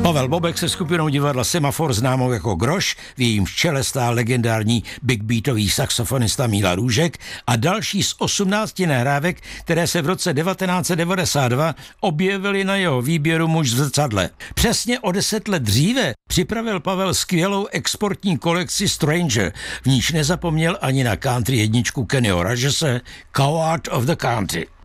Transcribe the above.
Pavel Bobek se skupinou divadla Semafor známou jako Groš, v jejímž čele stál legendární big beatový saxofonista Míla Růžek a další z 18 nahrávek, které se v roce 1992 objevily na jeho výběru Muž v zrcadle. Přesně o 10 let dříve připravil Pavel skvělou exportní kolekci Stranger, v níž nezapomněl ani na country jedničku Kennyho Rogerse Coward of the Country.